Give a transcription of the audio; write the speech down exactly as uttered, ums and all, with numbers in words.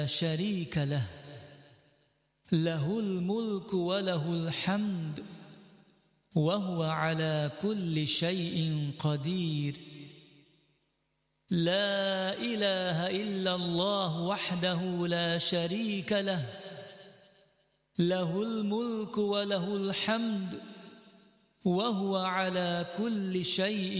شريك له له الملك وله الحمد وهو على كل شيء قدير. لا إله إلا الله وحده لا شريك له له الملك وله الحمد وهو على كل شيء